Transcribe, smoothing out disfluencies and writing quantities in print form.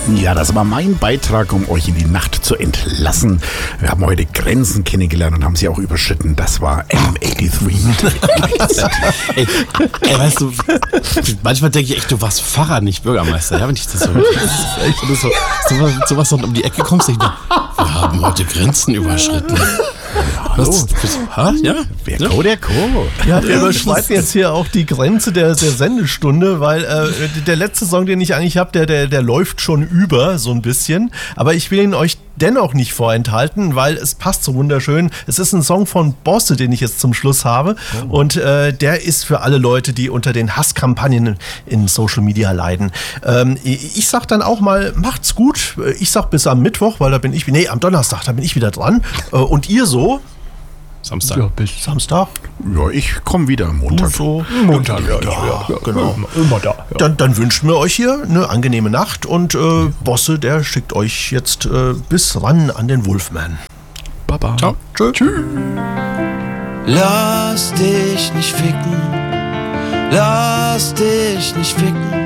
Ja, das war mein Beitrag, um euch in die Nacht zu entlassen. Wir haben heute Grenzen kennengelernt und haben sie auch überschritten. Das war M83. Ey, weißt du, manchmal denke ich echt, du warst Pfarrer, nicht Bürgermeister. Ja, wenn ich das so sowas um die Ecke kommst, denke ich mir, wir haben heute Grenzen überschritten. Ja? Wer Co, der Co. Ja, wir überschreiten jetzt hier auch die Grenze der Sendestunde, weil der letzte Song, den ich eigentlich habe, der läuft schon über, so ein bisschen. Aber ich will ihn euch dennoch nicht vorenthalten, weil es passt so wunderschön. Es ist ein Song von Bosse, den ich jetzt zum Schluss habe. Oh. Und der ist für alle Leute, die unter den Hasskampagnen in Social Media leiden. Ich sag dann auch mal, macht's gut. Ich sag bis am Mittwoch, weil am Donnerstag, da bin ich wieder dran. Und ihr so? Samstag. Ja, bis Samstag. Ja, ich komme wieder am Montag. Montag, ja, genau. Immer da. Ja. Dann wünschen wir euch hier eine angenehme Nacht und Bosse, der schickt euch jetzt bis ran an den Wolfman. Baba. Ciao. Tschüss. Lass dich nicht ficken. Lass dich nicht ficken.